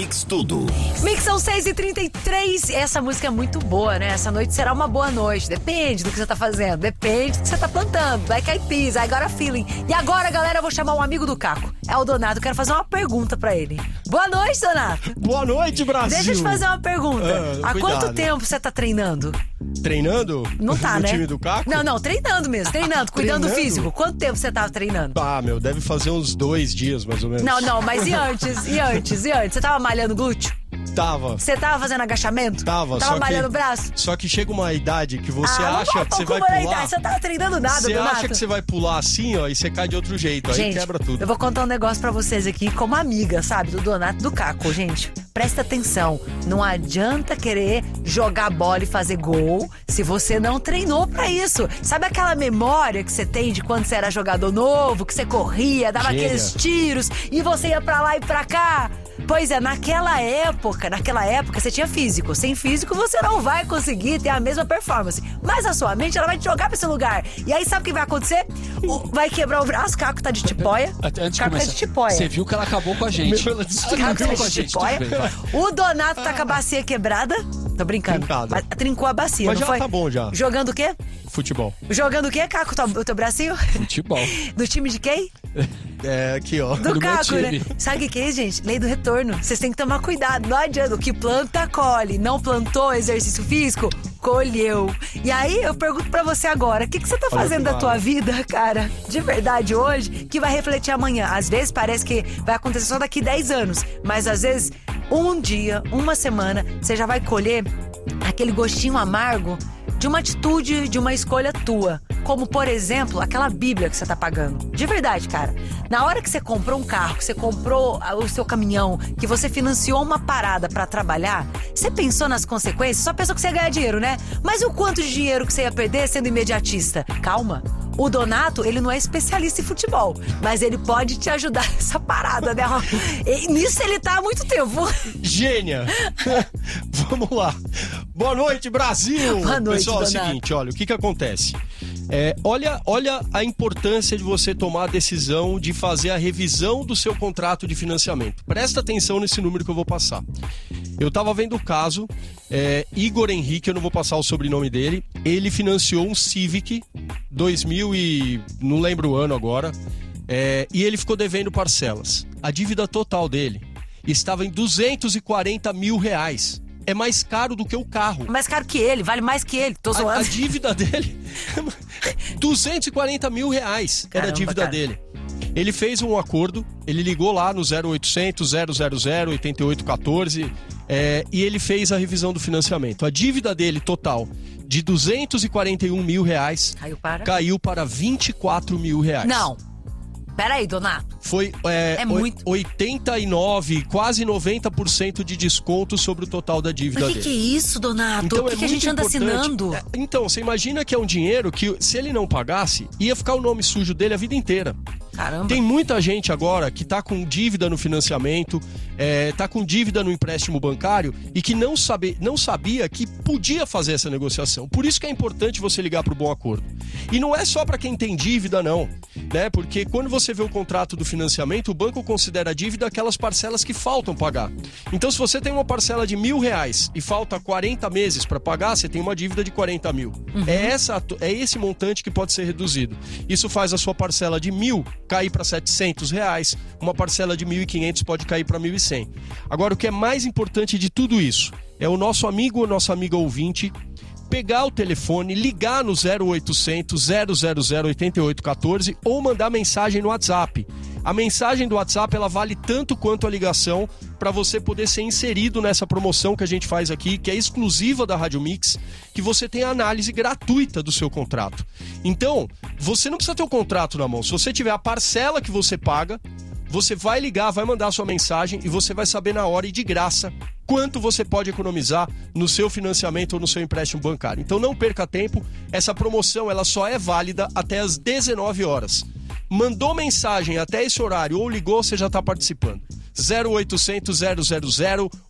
Mix Tudo. Mix são 6h33. Essa música é muito boa, né? Essa noite será uma boa noite. Depende do que você tá fazendo. Depende do que você tá plantando. Like I Peas, I got a feeling. E agora, galera, eu vou chamar um amigo do Caco. É o Donato. Quero fazer uma pergunta pra ele. Boa noite, Donato. Boa noite, Brasil. Deixa eu te fazer uma pergunta. Há quanto tempo você tá treinando? Treinando? Não tá, no né? time do Caco? Não, treinando mesmo. Treinando, cuidando do físico. Quanto tempo você tava treinando? Deve fazer uns 2 dias, mais ou menos. Não, mas e antes? E antes? Você tava malhando glúteo? Tava. Você tava fazendo agachamento? Tava malhando o braço? Só que chega uma idade que você não acha que você vai pular. Você não tava treinando nada, Você Donato. acha que você vai pular assim, ó, e você cai de outro jeito. Aí gente, quebra tudo. Eu vou contar um negócio pra vocês aqui, como amiga, sabe? Do Donato e do Caco, gente. Presta atenção. Não adianta querer jogar bola e fazer gol se você não treinou pra isso. Sabe aquela memória que você tem de quando você era jogador novo, que você corria, dava aqueles tiros e você ia pra lá e pra cá? Pois é, naquela época você tinha físico. Sem físico você não vai conseguir ter a mesma performance. Mas a sua mente, ela vai te jogar pra esse lugar. E aí sabe o que vai acontecer? Vai quebrar o braço, Caco tá de tipóia. Antes de Caco começar, tá de tipóia. você viu que ela acabou com a gente. Ela destruiu Caco tá com a de gente, tipóia. tudo bem, vai. O Donato tá com a bacia quebrada. Tô brincando. Trincada. Trincou a bacia, Mas não já foi? tá bom já. Jogando o quê? Futebol. Jogando o quê, Caco? O teu bracinho? Futebol. Do time de quem? Aqui, ó. Do meu Caco, né? time. Sabe o que é isso, gente? Lei do retorno. Vocês têm que tomar cuidado. Não adianta. O que planta, colhe. Não plantou exercício físico, colheu. E aí, eu pergunto pra você agora, o que você tá fazendo da tua vida, cara, de verdade hoje, que vai refletir amanhã? Às vezes parece que vai acontecer só daqui 10 anos, mas às vezes, um dia, uma semana, você já vai colher aquele gostinho amargo de uma atitude, de uma escolha tua. Como, por exemplo, aquela Bíblia que você tá pagando. De verdade, cara. Na hora que você comprou um carro, que você comprou o seu caminhão, que você financiou uma parada pra trabalhar, você pensou nas consequências? Só pensou que você ia ganhar dinheiro, né? Mas e o quanto de dinheiro que você ia perder sendo imediatista? Calma. O Donato, ele não é especialista em futebol, mas ele pode te ajudar nessa parada, né? E nisso ele tá há muito tempo. Gênia! Vamos lá. Boa noite, Brasil! Boa noite, Pessoal, Donato. é o seguinte, olha, o que acontece? Olha a importância de você tomar a decisão de fazer a revisão do seu contrato de financiamento. Presta atenção nesse número que eu vou passar. Eu tava vendo o caso, Igor Henrique, eu não vou passar o sobrenome dele, ele financiou um Civic 2000 e não lembro o ano agora, e ele ficou devendo parcelas. A dívida total dele estava em R$240 mil. É mais caro do que o carro. Mais caro que ele, vale mais que ele. Tô zoando. A dívida dele, R$240 mil era a dívida cara. dele. Ele fez um acordo, ele ligou lá no 0800 000 8814 e ele fez a revisão do financiamento. A dívida dele total de R$241 mil caiu para R$24 mil. Não. Peraí, Donato. Foi muito. 89, quase 90% de desconto sobre o total da dívida Mas dele. que é isso, Donato? Então, o que a gente anda muito importante. assinando? Então, você imagina que é um dinheiro que, se ele não pagasse, ia ficar o nome sujo dele a vida inteira. Caramba. Tem muita gente agora que tá com dívida no financiamento, tá com dívida no empréstimo bancário e que não sabia que podia fazer essa negociação. Por isso que é importante você ligar pro Bom Acordo. E não é só para quem tem dívida, não, né? Porque quando você vê o contrato do financiamento, o banco considera a dívida aquelas parcelas que faltam pagar. Então, se você tem uma parcela de R$1.000 e falta 40 meses para pagar, você tem uma dívida de 40 mil. É esse montante que pode ser reduzido. Isso faz a sua parcela de R$1.000 cair para R$700, uma parcela de 1.500 pode cair para 1.100. Agora, o que é mais importante de tudo isso é o nosso amigo ou nossa amiga ouvinte pegar o telefone, ligar no 0800 000 8814 ou mandar mensagem no WhatsApp. A mensagem do WhatsApp, ela vale tanto quanto a ligação para você poder ser inserido nessa promoção que a gente faz aqui, que é exclusiva da Rádio Mix, que você tem a análise gratuita do seu contrato. Então, você não precisa ter o contrato na mão. Se você tiver a parcela que você paga, você vai ligar, vai mandar a sua mensagem e você vai saber na hora e de graça quanto você pode economizar no seu financiamento ou no seu empréstimo bancário. Então não perca tempo, essa promoção ela só é válida até às 19 horas. Mandou mensagem até esse horário ou ligou, você já está participando. 0800 000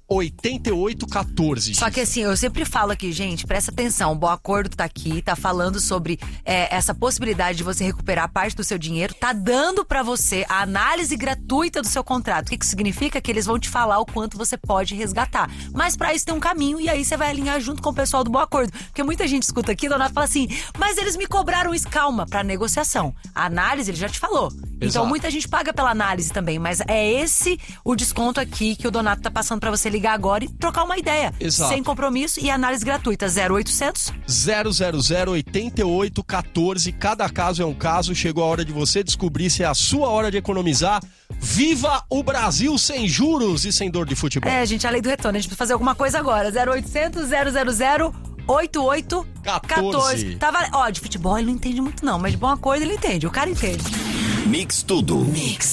8814. Só que assim, eu sempre falo aqui, gente, presta atenção, o Bom Acordo tá aqui, tá falando sobre essa possibilidade de você recuperar parte do seu dinheiro, tá dando pra você a análise gratuita do seu contrato. O que significa? Que eles vão te falar o quanto você pode resgatar. Mas pra isso tem um caminho, e aí você vai alinhar junto com o pessoal do Bom Acordo. Porque muita gente escuta aqui, Donato fala assim, mas eles me cobraram isso. Calma, pra negociação. A análise, ele já te falou. Então Exato. muita gente paga pela análise também, mas é esse o desconto aqui que o Donato tá passando pra você ligar agora e trocar uma ideia. Exato. Sem compromisso e análise gratuita. 0800 000 8814. Cada caso é um caso. Chegou a hora de você descobrir se é a sua hora de economizar. Viva o Brasil sem juros e sem dor de futebol. Gente, a lei do retorno. A gente precisa fazer alguma coisa agora. 0800 000 8814. De futebol ele não entende muito não, mas de Bom Acordo ele entende. O cara entende. Mix tudo. Mix.